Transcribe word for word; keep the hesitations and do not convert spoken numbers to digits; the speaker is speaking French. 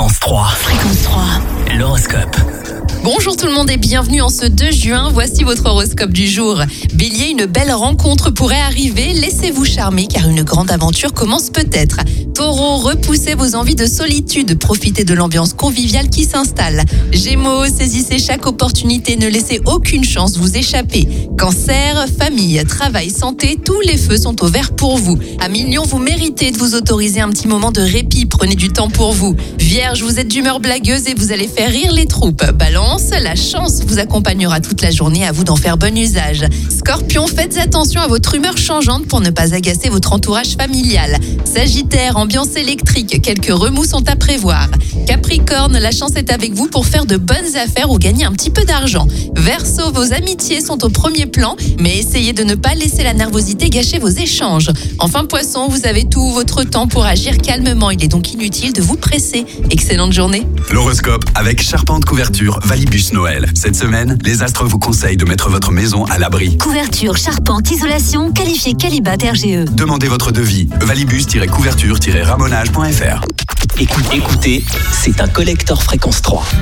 Fréquence trois. Fréquence trois. L'horoscope. Bonjour tout le monde et bienvenue en ce deux juin. Voici votre horoscope du jour. Bélier, une belle rencontre pourrait arriver. Laissez-vous charmer car une grande aventure commence peut-être. Taureau, repoussez vos envies de solitude. Profitez de l'ambiance conviviale qui s'installe. Gémeaux, saisissez chaque opportunité. Ne laissez aucune chance vous échapper. Cancer, famille, travail, santé, tous les feux sont au vert pour vous. Amis Lion, vous méritez de vous autoriser un petit moment de répit. Prenez du temps pour vous. Vierge, vous êtes d'humeur blagueuse et vous allez faire rire les troupes. Balance, la chance vous accompagnera toute la journée, à vous d'en faire bon usage. Scorpion, faites attention à votre humeur changeante pour ne pas agacer votre entourage familial. Sagittaire, ambiance électrique, quelques remous sont à prévoir. Capricorne, la chance est avec vous pour faire de bonnes affaires ou gagner un petit peu d'argent. Verseau, vos amitiés sont au premier plan, mais essayez de ne pas laisser la nervosité gâcher vos échanges. Enfin Poisson, vous avez tout votre temps pour agir calmement, il est donc inutile de vous presser. Excellente journée. L'horoscope avec Charpente Couverture Valibus Noël. Cette semaine, les astres vous conseillent de mettre votre maison à l'abri. Couverture, charpente, isolation, qualifié Qualibat R G E. Demandez votre devis. valibus-couverture-ramonage point f r. Écoutez, écoutez, c'est un collector Fréquence trois.